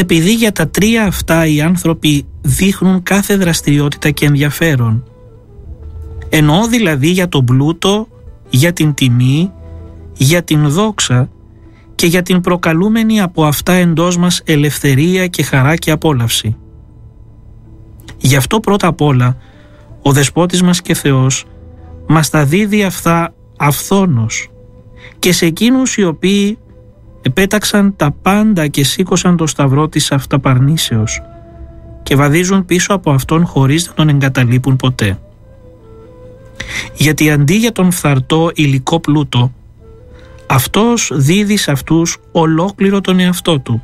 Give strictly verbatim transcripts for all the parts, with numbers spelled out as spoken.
επειδή για τα τρία αυτά οι άνθρωποι δείχνουν κάθε δραστηριότητα και ενδιαφέρον. Εννοώ δηλαδή για τον πλούτο, για την τιμή, για την δόξα και για την προκαλούμενη από αυτά εντός μας ελευθερία και χαρά και απόλαυση. Γι' αυτό πρώτα απ' όλα ο Δεσπότης μας και Θεός μας τα δίδει αυτά αυθόνως και σε εκείνους οι οποίοι επέταξαν τα πάντα και σήκωσαν το σταυρό της αυταπαρνήσεως και βαδίζουν πίσω από αυτόν χωρίς να τον εγκαταλείπουν ποτέ. Γιατί αντί για τον φθαρτό υλικό πλούτο, αυτός δίδει σε αυτούς ολόκληρο τον εαυτό του.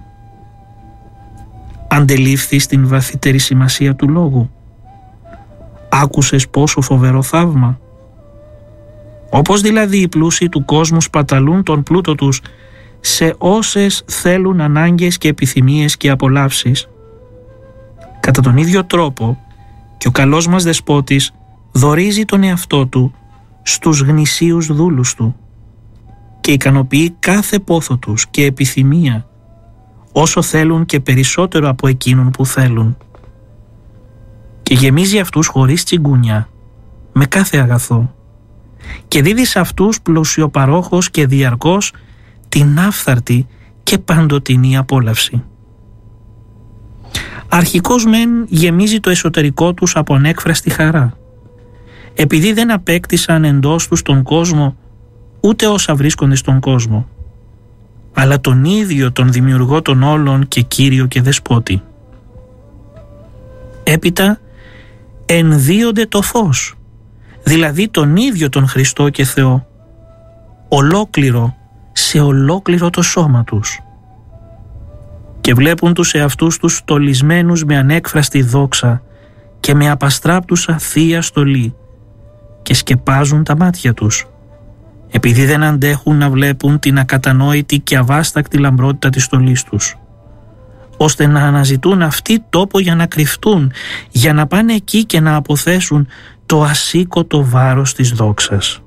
Αντελήφθης την βαθύτερη σημασία του λόγου? Άκουσες πόσο φοβερό θαύμα? Όπως δηλαδή οι πλούσιοι του κόσμου σπαταλούν τον πλούτο τους σε όσες θέλουν ανάγκες και επιθυμίες και απολαύσεις, κατά τον ίδιο τρόπο και ο καλός μας Δεσπότης δωρίζει τον εαυτό του στους γνησίους δούλους του και ικανοποιεί κάθε πόθο τους και επιθυμία όσο θέλουν και περισσότερο από εκείνον που θέλουν και γεμίζει αυτούς χωρίς τσιγκούνια με κάθε αγαθό και δίδει σε αυτούς πλουσιοπαρόχος και διαρκώς την άφθαρτη και παντοτινή απόλαυση. Αρχικώς μεν γεμίζει το εσωτερικό τους από ανέκφραστη χαρά, επειδή δεν απέκτησαν εντός τους τον κόσμο ούτε όσα βρίσκονται στον κόσμο, αλλά τον ίδιο τον δημιουργό των όλων και Κύριο και Δεσπότη. Έπειτα ενδύονται το φως, δηλαδή τον ίδιο τον Χριστό και Θεό, ολόκληρο σε ολόκληρο το σώμα τους και βλέπουν τους εαυτούς τους στολισμένους με ανέκφραστη δόξα και με απαστράπτουσα θεία στολή και σκεπάζουν τα μάτια τους επειδή δεν αντέχουν να βλέπουν την ακατανόητη και αβάστακτη λαμπρότητα της στολής τους, ώστε να αναζητούν αυτοί τόπο για να κρυφτούν, για να πάνε εκεί και να αποθέσουν το ασήκωτο βάρος της δόξας.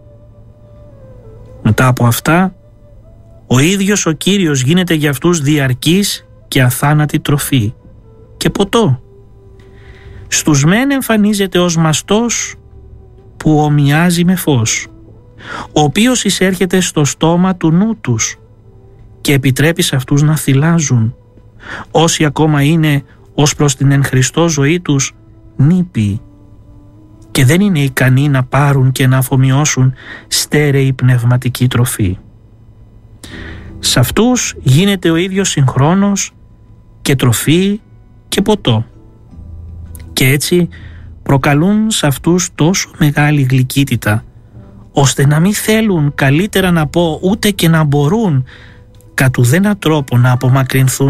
Μετά από αυτά, ο ίδιος ο Κύριος γίνεται για αυτούς διαρκής και αθάνατη τροφή και ποτό. Στους μεν εμφανίζεται ως μαστός που ομοιάζει με φως, ο οποίος εισέρχεται στο στόμα του νου τους και επιτρέπει σε αυτούς να θυλάζουν, όσοι ακόμα είναι ως προς την εν Χριστώ ζωή τους νήπιοι και δεν είναι ικανοί να πάρουν και να αφομοιώσουν στέρεη πνευματική τροφή. Σε αυτούς γίνεται ο ίδιος συγχρόνος και τροφή και ποτό και έτσι προκαλούν σε αυτούς τόσο μεγάλη γλυκύτητα ώστε να μην θέλουν, καλύτερα να πω ούτε και να μπορούν, κατ' ουδένα τρόπο να απομακρυνθούν